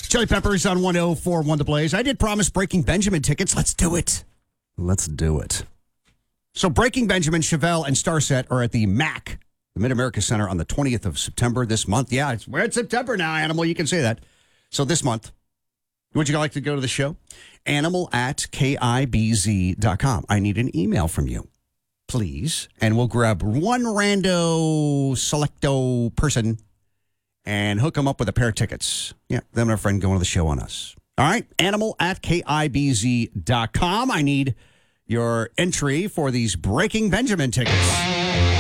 Chili Peppers on 104.1 The Blaze. I did promise Breaking Benjamin tickets. Let's do it. So Breaking Benjamin, Chevelle, and Starset are at the MAC, the Mid-America Center, on the 20th of September this month. Yeah, we're in September now, Animal. You can say that. So this month, would you like to go to the show? Animal@KIBZ.com. I need an email from you, please. And we'll grab one rando selecto person and hook them up with a pair of tickets. Yeah, them and our friend going to the show on us. All right, Animal@KIBZ.com. I need your entry for these Breaking Benjamin tickets.